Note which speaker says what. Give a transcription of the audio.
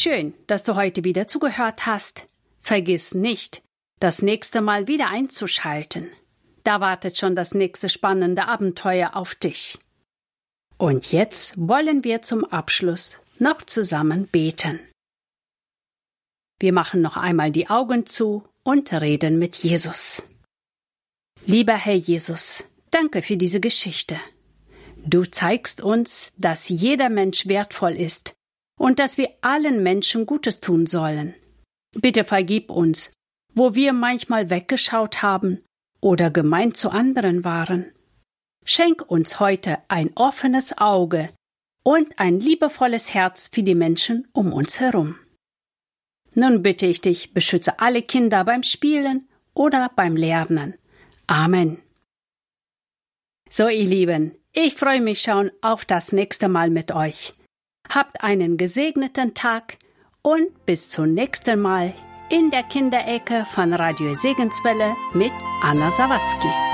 Speaker 1: Schön, dass du heute wieder zugehört hast. Vergiss nicht, das nächste Mal wieder einzuschalten. Da wartet schon das nächste spannende Abenteuer auf dich. Und jetzt wollen wir zum Abschluss noch zusammen beten. Wir machen noch einmal die Augen zu und reden mit Jesus. Lieber Herr Jesus, danke für diese Geschichte. Du zeigst uns, dass jeder Mensch wertvoll ist und dass wir allen Menschen Gutes tun sollen. Bitte vergib uns, wo wir manchmal weggeschaut haben oder gemein zu anderen waren. Schenk uns heute ein offenes Auge und ein liebevolles Herz für die Menschen um uns herum. Nun bitte ich dich, beschütze alle Kinder beim Spielen oder beim Lernen. Amen. So, ihr Lieben, ich freue mich schon auf das nächste Mal mit euch. Habt einen gesegneten Tag und bis zum nächsten Mal in der Kinderecke von Radio Segenswelle mit Anna Sawatzki.